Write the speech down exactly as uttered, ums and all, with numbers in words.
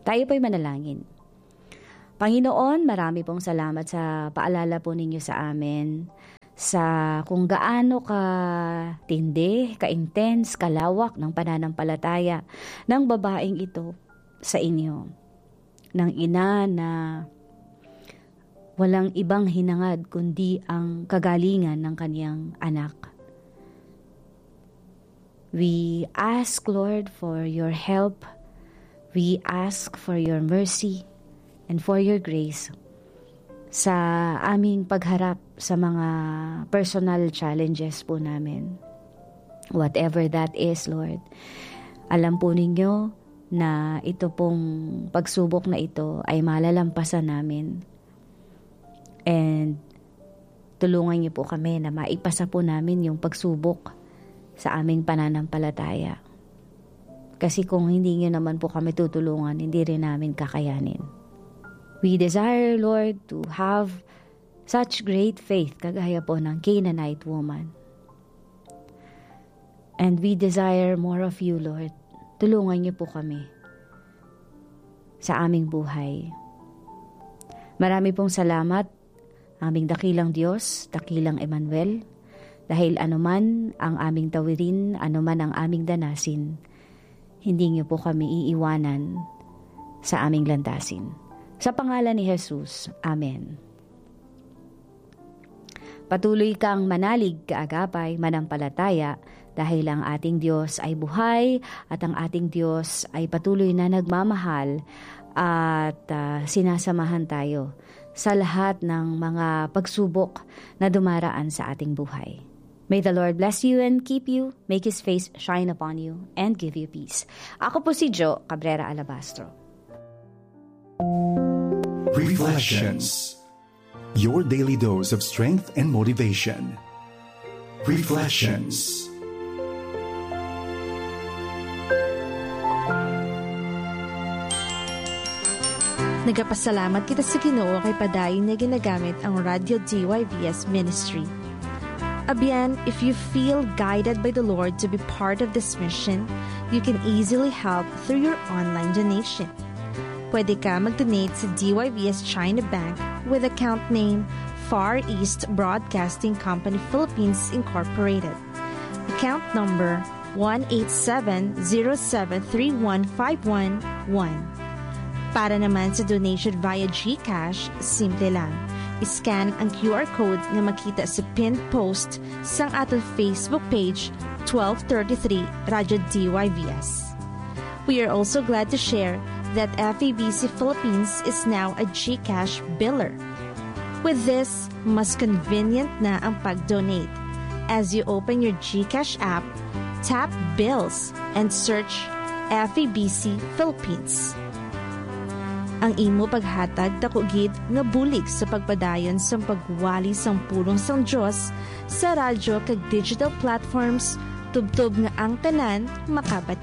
Tayo po'y manalangin. Panginoon, marami pong salamat sa paalala po ninyo sa amin sa kung gaano ka tindi, ka-intense, kalawak ng pananampalataya ng babaeng ito sa inyo. Ng ina na walang ibang hinangad kundi ang kagalingan ng kaniyang anak. We ask, Lord, for your help. We ask for your mercy and for your grace sa aming pagharap sa mga personal challenges po namin. Whatever that is, Lord, alam po ninyo na ito pong pagsubok na ito ay malalampasan namin. And tulungan niyo po kami na maipasa po namin yung pagsubok sa aming pananampalataya. Kasi kung hindi niyo naman po kami tutulungan, hindi rin namin kakayanin. We desire, Lord, to have such great faith, kagaya po ng Canaanite woman. And we desire more of you, Lord. Tulungan niyo po kami sa aming buhay. Marami pong salamat, aming dakilang Diyos, dakilang Emmanuel, dahil anuman ang aming tawirin, anuman ang aming danasin, hindi niyo po kami iiwanan sa aming landasin. Sa pangalan ni Jesus, Amen. Patuloy kang manalig, kaagapay, manampalataya, dahil ang ating Diyos ay buhay at ang ating Diyos ay patuloy na nagmamahal at uh, sinasamahan tayo sa lahat ng mga pagsubok na dumaraan sa ating buhay. May the Lord bless you and keep you, make His face shine upon you, and give you peace. Ako po si Jo Cabrera Alabastro. Reflections. Your daily dose of strength and motivation. Reflections. Nagapasalamat kita sa Ginoo kay padayon na ginagamit ang Radio D Y V S Ministry. Abiyan, if you feel guided by the Lord to be part of this mission, you can easily help through your online donation. Pwede ka mag-donate sa D Y V S China Bank with account name Far East Broadcasting Company Philippines Incorporated. Account number one eight seven zero seven three one five one one. Para naman sa donation via GCash, simple lang. I-scan ang Q R code na makita sa pinned post sa ating Facebook page twelve thirty-three Radio D Y V S. We are also glad to share that F E B C Philippines is now a GCash biller. With this, mas convenient na ang pag-donate. As you open your GCash app, tap Bills and search F E B C Philippines. Ang imo paghatag dako gid nga bulig sa pagpadayon sa pagwali sang pulong sang Dios sa radyo kag digital platforms tubtob nga ang tanan makabati.